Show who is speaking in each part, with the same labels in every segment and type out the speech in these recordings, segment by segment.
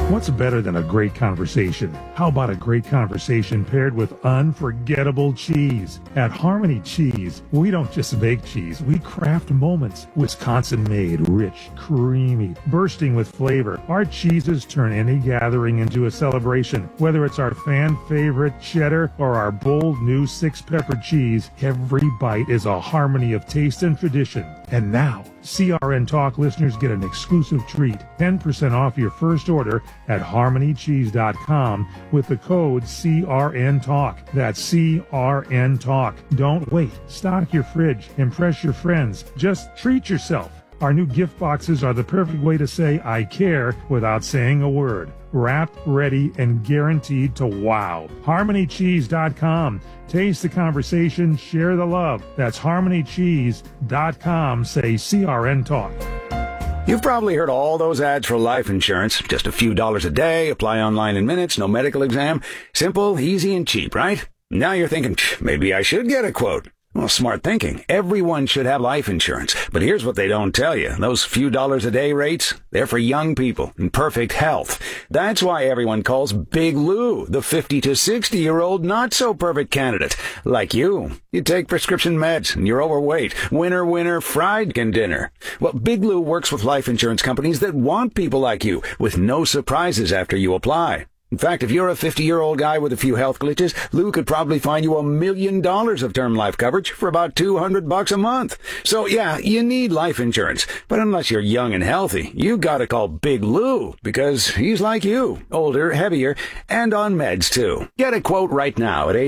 Speaker 1: What's better than a great conversation? How about a great conversation paired with unforgettable cheese? At Harmony Cheese, we don't just make cheese, we craft moments. Wisconsin-made, rich, creamy, bursting with flavor. Our cheeses turn any gathering into a celebration. Whether it's our fan-favorite cheddar or our bold new six-pepper cheese, every bite is a harmony of taste and tradition. And now, CRN Talk listeners get an exclusive treat, 10% off your first order at harmonycheese.com with the code CRN Talk. That's CRN Talk. Don't wait. Stock your fridge. Impress your friends. Just treat yourself. Our new gift boxes are the perfect way to say I care without saying a word. Wrapped, ready, and guaranteed to wow. HarmonyCheese.com. Taste the conversation, share the love. That's HarmonyCheese.com. Say CRN Talk.
Speaker 2: You've probably heard all those ads for life insurance. Just a few dollars a day, apply online in minutes, no medical exam. Simple, easy, and cheap, right? Now you're thinking, maybe I should get a quote. Well, smart thinking. Everyone should have life insurance. But here's what they don't tell you. Those few dollars a day rates, they're for young people in perfect health. That's why everyone calls Big Lou the 50 to 60-year-old not-so-perfect candidate. Like you. You take prescription meds and you're overweight. Winner, winner, fried dinner. Well, Big Lou works with life insurance companies that want people like you with no surprises after you apply. In fact, if you're a 50-year-old guy with a few health glitches, Lou could probably find you $1 million of term life coverage for about $200 a month. So yeah, you need life insurance. But unless you're young and healthy, you gotta call Big Lou because he's like you, older, heavier, and on meds too. Get a quote right now at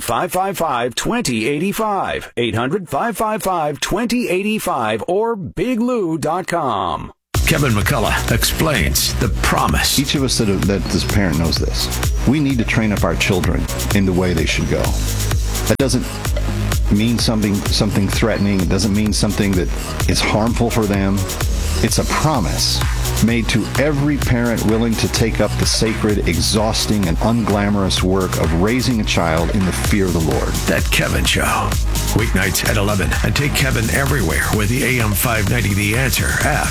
Speaker 2: 800-555-2085. 800-555-2085 or biglou.com.
Speaker 3: Kevin McCullough explains the promise.
Speaker 4: Each of us that as a parent knows this. We need to train up our children in the way they should go. That doesn't mean something threatening. It doesn't mean something that is harmful for them. It's a promise made to every parent willing to take up the sacred, exhausting, and unglamorous work of raising a child in the fear of the Lord.
Speaker 3: That Kevin Show. Weeknights at 11. And take Kevin everywhere with the AM 590 The Answer app.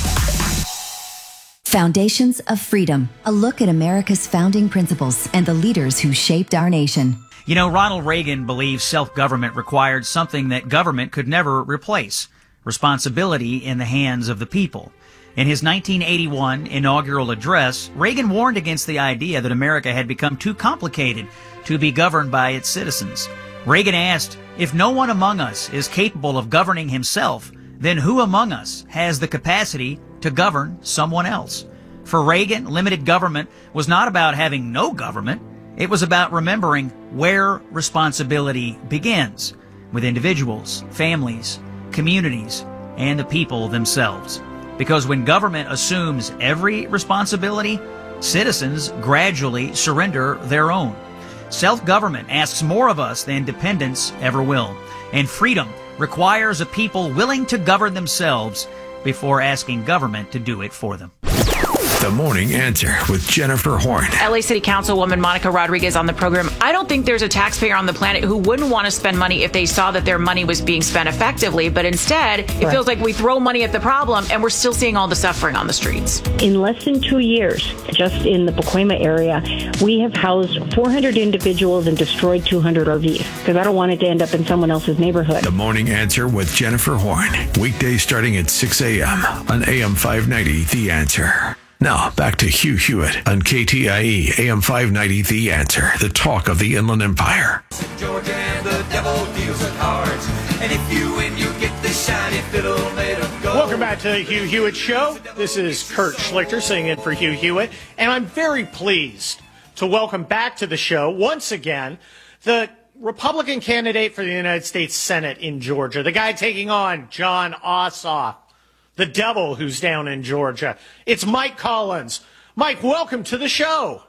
Speaker 5: Foundations of Freedom, a look at America's founding principles and the leaders who shaped our nation.
Speaker 6: You know, Ronald Reagan believed self-government required something that government could never replace: responsibility in the hands of the people. In his 1981 inaugural address, Reagan warned against the idea that America had become too complicated to be governed by its citizens. Reagan asked, if no one among us is capable of governing himself, then who among us has the capacity to govern someone else? For Reagan, limited government was not about having no government. It was about remembering where responsibility begins, with individuals, families, communities, and the people themselves. Because when government assumes every responsibility, citizens gradually surrender their own. Self-government asks more of us than dependence ever will. And freedom requires a people willing to govern themselves before asking government to do it for them.
Speaker 3: The Morning Answer with Jennifer Horn.
Speaker 7: LA City Councilwoman Monica Rodriguez on the program. I don't think there's a taxpayer on the planet who wouldn't want to spend money if they saw that their money was being spent effectively. But instead, it feels like we throw money at the problem and we're still seeing all the suffering on the streets.
Speaker 8: In less than 2 years, just in the Pacoima area, we have housed 400 individuals and destroyed 200 RVs because I don't want it to end up in someone else's neighborhood.
Speaker 3: The Morning Answer with Jennifer Horn. Weekdays starting at 6 a.m. on AM 590 The Answer. Now, back to Hugh Hewitt on KTIE, AM 590, The Answer, the talk of the Inland Empire.
Speaker 9: Georgia and the devil deals the cards. And if you win, you get this shiny fiddle made of gold.
Speaker 10: Welcome back to the Hugh Hewitt Show. This is Kurt Schlichter singing in for Hugh Hewitt. And I'm very pleased to welcome back to the show, once again, the Republican candidate for the United States Senate in Georgia, the guy taking on Jon Ossoff, the devil who's down in Georgia. It's Mike Collins. Mike, welcome to the show.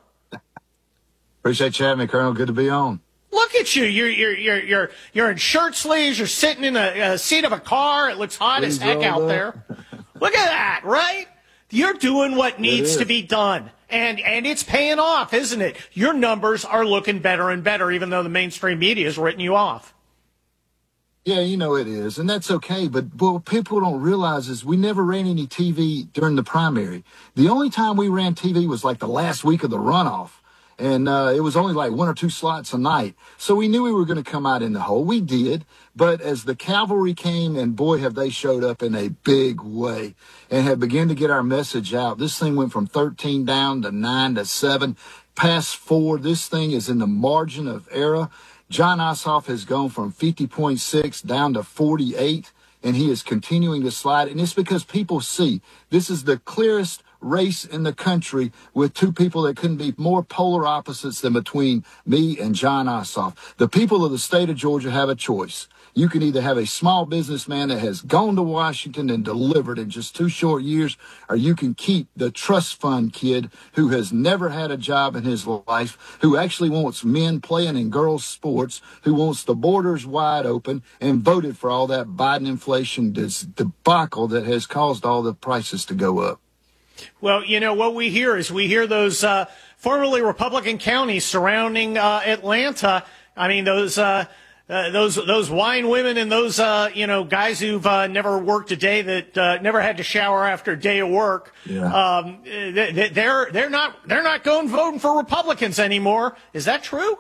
Speaker 11: Appreciate you having me, Colonel. Good to be on.
Speaker 10: Look at you. You're in shirt sleeves. You're sitting in a seat of a car. It looks hot as heck out there. Look at that, right? You're doing what needs to be done. And it's paying off, isn't it? Your numbers are looking better and better, even though the mainstream media has written you off.
Speaker 11: Yeah, you know it is, and that's okay. But what people don't realize is we never ran any TV during the primary. The only time we ran TV was like the last week of the runoff, and it was only like 1 or 2 slots a night. So we knew we were going to come out in the hole. We did, but as the cavalry came, and boy, have they showed up in a big way and have begun to get our message out. This thing went from 13 down to 9 to 7, past 4. This thing is in the margin of error. Jon Ossoff has gone from 50.6 down to 48, and he is continuing to slide. And it's because people see this is the clearest race in the country with two people that couldn't be more polar opposites than between me and Jon Ossoff. The people of the state of Georgia have a choice. You can either have a small businessman that has gone to Washington and delivered in just 2 short years, or you can keep the trust fund kid who has never had a job in his life, who actually wants men playing in girls' sports, who wants the borders wide open, and voted for all that Biden inflation debacle that has caused all the prices to go up.
Speaker 10: Well, you know, what we hear those formerly Republican counties surrounding Atlanta. I mean, those wine women and those, guys who've never worked a day, that never had to shower after a day of work. Yeah. They're not going voting for Republicans anymore. Is that true?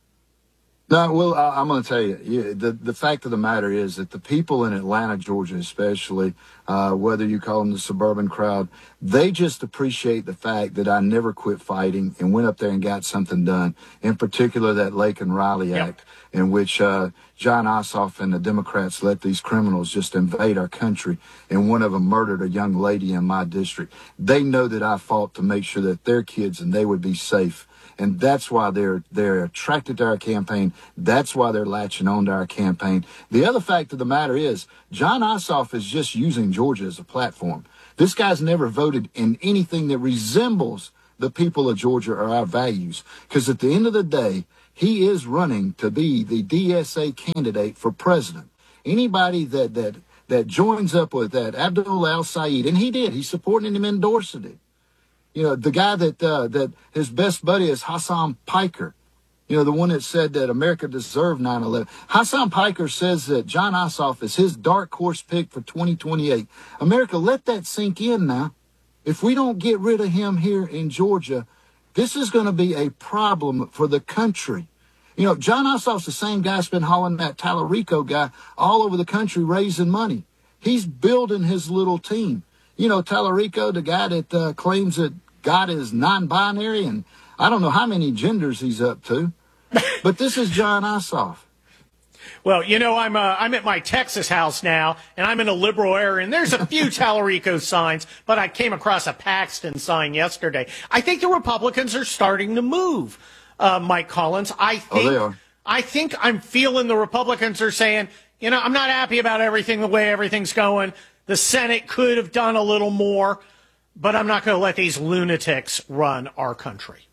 Speaker 11: No, well, I'm going to tell you, the fact of the matter is that the people in Atlanta, Georgia, especially, whether you call them the suburban crowd, they just appreciate the fact that I never quit fighting and went up there and got something done. In particular, that Lake and Riley Act, in which Jon Ossoff and the Democrats let these criminals just invade our country, and one of them murdered a young lady in my district. They know that I fought to make sure that their kids and they would be safe. And that's why they're attracted to our campaign. That's why they're latching on to our campaign. The other fact of the matter is Jon Ossoff is just using Georgia as a platform. This guy's never voted in anything that resembles the people of Georgia or our values. Because at the end of the day, he is running to be the DSA candidate for president. Anybody that joins up with that Abdul al-Sayed, and he did, he's supporting him, endorsing it. You know, the guy that his best buddy is Hassan Piker, you know, the one that said that America deserved 9/11. Hassan Piker says that Jon Ossoff is his dark horse pick for 2028. America, let that sink in now. If we don't get rid of him here in Georgia, this is going to be a problem for the country. You know, Jon Ossoff's the same guy that's been hauling that Tallarico guy all over the country raising money. He's building his little team. You know, Tallarico, the guy that claims that God is non-binary, and I don't know how many genders he's up to. But this is Jon Ossoff.
Speaker 10: Well, you know, I'm at my Texas house now, and I'm in a liberal area, and there's a few Tallarico signs, but I came across a Paxton sign yesterday. I think the Republicans are starting to move, Mike Collins.
Speaker 11: They are.
Speaker 10: I think I'm feeling the Republicans are saying, you know, I'm not happy about everything, the way everything's going. The Senate could have done a little more, but I'm not going to let these lunatics run our country.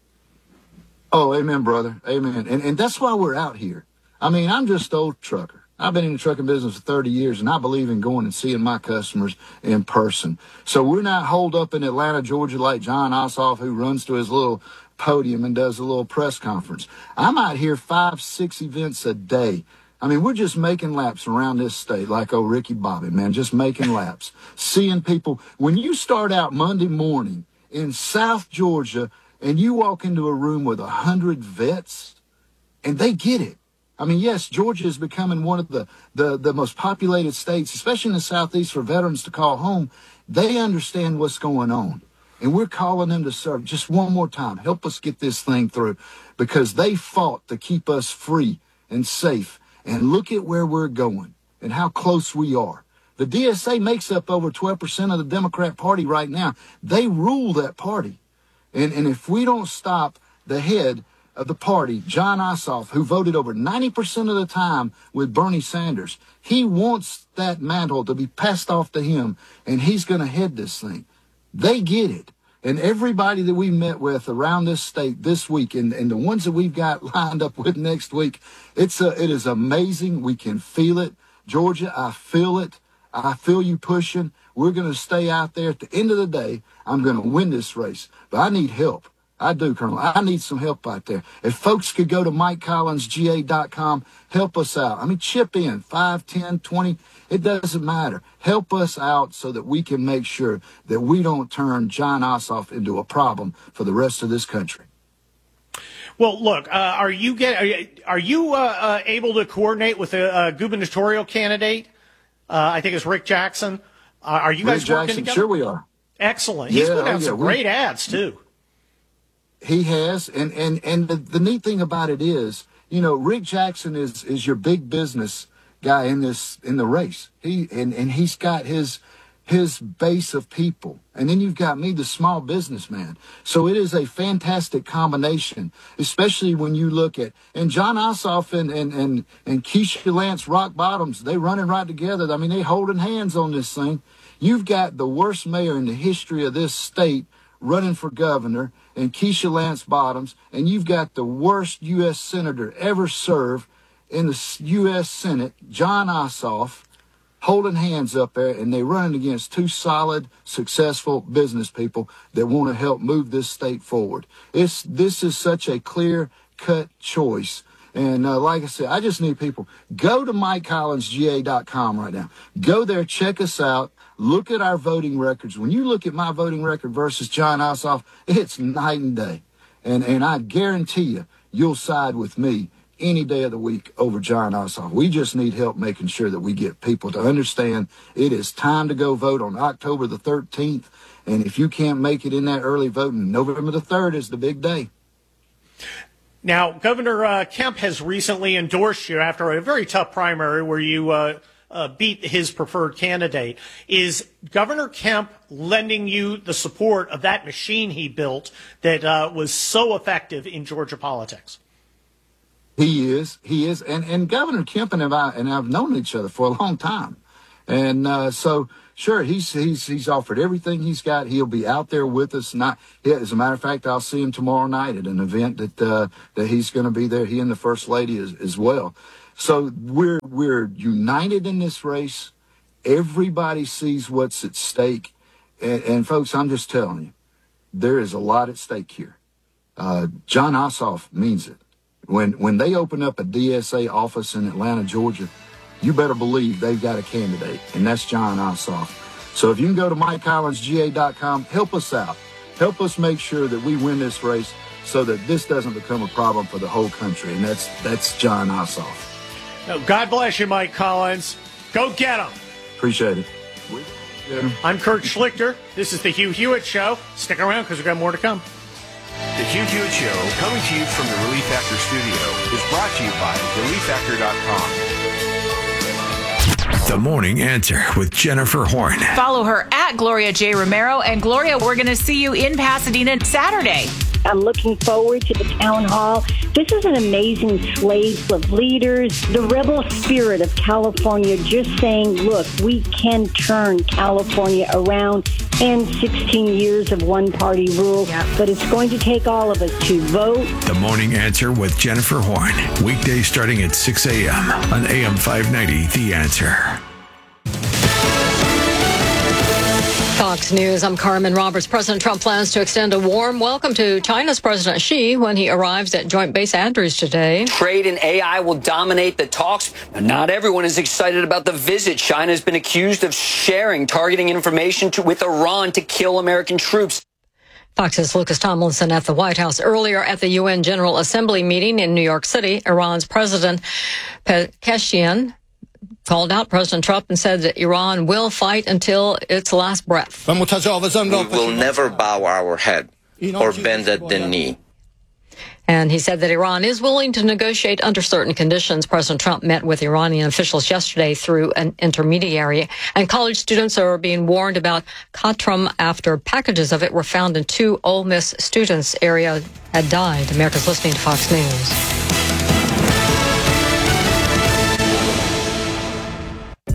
Speaker 11: Oh, amen, brother. Amen. And that's why we're out here. I mean, I'm just an old trucker. I've been in the trucking business for 30 years, and I believe in going and seeing my customers in person. So we're not holed up in Atlanta, Georgia, like Jon Ossoff, who runs to his little podium and does a little press conference. I'm out here 5-6 events a day. I mean, we're just making laps around this state like old Ricky Bobby, man, just making laps, seeing people. When you start out Monday morning in South Georgia and you walk into a room with 100 vets, and they get it. I mean, yes, Georgia is becoming one of the most populated states, especially in the Southeast, for veterans to call home. They understand what's going on. And we're calling them to serve just one more time. Help us get this thing through, because they fought to keep us free and safe. And look at where we're going and how close we are. The DSA makes up over 12% of the Democrat Party right now. They rule that party. And if we don't stop the head of the party, Jon Ossoff, who voted over 90% of the time with Bernie Sanders, he wants that mantle to be passed off to him, and he's going to head this thing. They get it. And everybody that we met with around this state this week, and the ones that we've got lined up with next week, it is amazing. We can feel it. Georgia, I feel it. I feel you pushing. We're going to stay out there. At the end of the day, I'm going to win this race. But I need help. I do, Colonel. I need some help out there. If folks could go to MikeCollinsGA.com, help us out. I mean, chip in 5, 10, 20. It doesn't matter. Help us out so that we can make sure that we don't turn Jon Ossoff into a problem for the rest of this country.
Speaker 10: Well, look, are you able to coordinate with a gubernatorial candidate? I think it's Rick Jackson. Are you guys working together?
Speaker 11: Sure we are.
Speaker 10: Excellent. He's put out some great ads too.
Speaker 11: He has, and the neat thing about it is, you know, Rick Jackson is your big business guy in the race. He's got his base of people, and then you've got me, the small businessman. So it is a fantastic combination, especially when you look at and Jon Ossoff and Keisha Lance Rock Bottoms. They running right together. I mean, they holding hands on this thing. You've got the worst mayor in the history of this state running for governor, and Keisha Lance Bottoms, and you've got the worst U.S. senator ever served in the U.S. Senate, Jon Ossoff, holding hands up there, and they're running against two solid, successful business people that want to help move this state forward. This is such a clear-cut choice. And like I said, I just need people. Go to MikeCollinsGA.com right now. Go there, check us out. Look at our voting records. When you look at my voting record versus Jon Ossoff, it's night and day. And I guarantee you, you'll side with me any day of the week over Jon Ossoff. We just need help making sure that we get people to understand it is time to go vote on October the 13th. And if you can't make it in that early voting, November the 3rd is the big day.
Speaker 10: Now, Governor Kemp has recently endorsed you after a very tough primary where you beat his preferred candidate. Is Governor Kemp lending you the support of that machine he built that was so effective in Georgia politics?
Speaker 11: He is. And Governor Kemp and I've known each other for a long time. And so, sure, he's offered everything he's got. He'll be out there with us. As a matter of fact, I'll see him tomorrow night at an event that he's going to be there. He and the First Lady as well. So we're united in this race. Everybody sees what's at stake. And folks, I'm just telling you, there is a lot at stake here. Jon Ossoff means it. When they open up a DSA office in Atlanta, Georgia, you better believe they've got a candidate, and that's Jon Ossoff. So if you can go to MikeCollinsGA.com, help us out. Help us make sure that we win this race so that this doesn't become a problem for the whole country, and that's Jon Ossoff.
Speaker 10: God bless you, Mike Collins. Go get him.
Speaker 11: Appreciate it.
Speaker 10: I'm Kurt Schlichter. This is the Hugh Hewitt Show. Stick around because we've got more to come.
Speaker 3: The Hugh Hewitt Show, coming to you from the Relief Factor studio, is brought to you by ReliefFactor.com. The Morning Answer with Jennifer Horn.
Speaker 7: Follow her at Gloria J. Romero. And Gloria, we're going to see you in Pasadena Saturday.
Speaker 8: I'm looking forward to the town hall. This is an amazing slate of leaders, the rebel spirit of California just saying, look, we can turn California around and 16 years of one-party rule. But it's going to take all of us to vote.
Speaker 3: The Morning Answer with Jennifer Horn. Weekdays starting at 6 a.m. on AM 590, The Answer.
Speaker 12: Fox News, I'm Carmen Roberts. President Trump plans to extend a warm welcome to China's President Xi when he arrives at Joint Base Andrews today.
Speaker 13: Trade and AI will dominate the talks. But not everyone is excited about the visit. China has been accused of targeting information with Iran to kill American troops.
Speaker 12: Fox's Lucas Tomlinson at the White House. Earlier at the UN General Assembly meeting in New York City, Iran's President Pezeshkian called out President Trump and said that Iran will fight until its last breath.
Speaker 14: We will never bow our head or bend the knee.
Speaker 12: And he said that Iran is willing to negotiate under certain conditions. President Trump met with Iranian officials yesterday through an intermediary. And college students are being warned about Khatram after packages of it were found in 2 Ole Miss students' area had died. America's listening to Fox News.
Speaker 7: The rules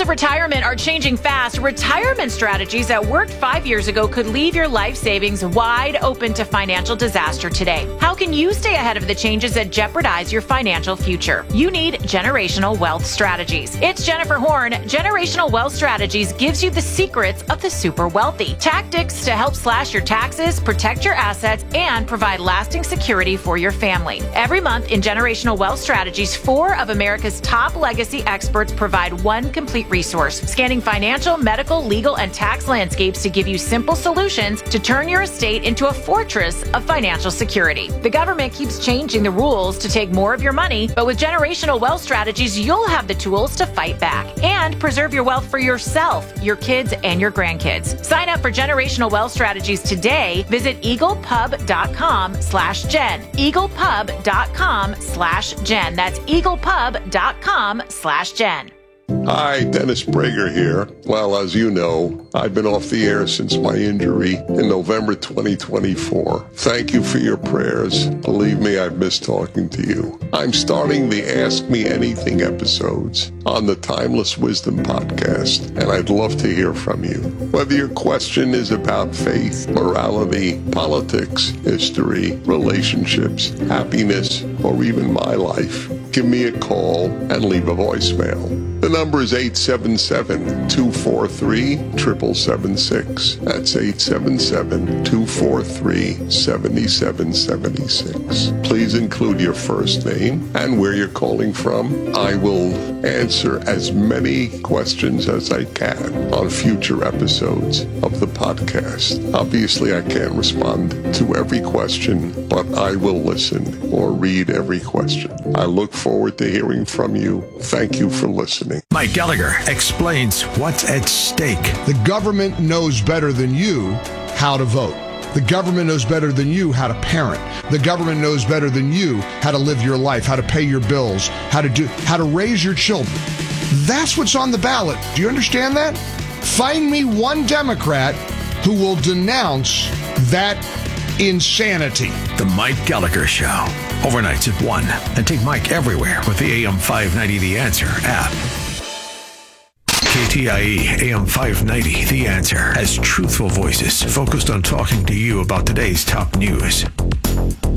Speaker 7: of retirement are changing fast. Retirement strategies that worked 5 years ago could leave your life savings wide open to financial disaster today. How can you stay ahead of the changes that jeopardize your financial future? You need Generational Wealth Strategies. It's Jennifer Horn. Generational Wealth Strategies gives you the secrets of the super wealthy. Tactics to help slash your taxes, protect your assets, and provide lasting security for your family. Every month in Generational Wealth Strategies, 4 of America's top legacy experts provide one complete resource, scanning financial, medical, legal, and tax landscapes to give you simple solutions to turn your estate into a fortress of financial security. The government keeps changing the rules to take more of your money, but with Generational Wealth Strategies, you'll have the tools to fight back and preserve your wealth for yourself, your kids, and your grandkids. Sign up for Generational Wealth Strategies today. Visit eaglepub.com/Jen. eaglepub.com/Jen. That's eaglepub.com/Jen.
Speaker 15: Hi, Dennis Prager here. Well, as you know, I've been off the air since my injury in November 2024. Thank you for your prayers. Believe me, I've missed talking to you. I'm starting the Ask Me Anything episodes on the Timeless Wisdom podcast, and I'd love to hear from you. Whether your question is about faith, morality, politics, history, relationships, happiness, or even my life, give me a call and leave a voicemail. The number is 877-243-7776. That's 877-243-7776. Please include your first name and where you're calling from. I will answer as many questions as I can on future episodes of the podcast. Obviously, I can't respond to every question, but I will listen or read every question. I look forward to hearing from you. Thank you for listening.
Speaker 3: Mike Gallagher explains what's at stake.
Speaker 16: The government knows better than you how to vote. The government knows better than you how to parent. The government knows better than you how to live your life, how to pay your bills, how to raise your children. That's what's on the ballot. Do you understand that? Find me one Democrat who will denounce that insanity.
Speaker 3: The Mike Gallagher Show. Overnights at 1. And take Mike everywhere with the AM 590 The Answer app. KTIE AM 590 The Answer has truthful voices focused on talking to you about today's top news.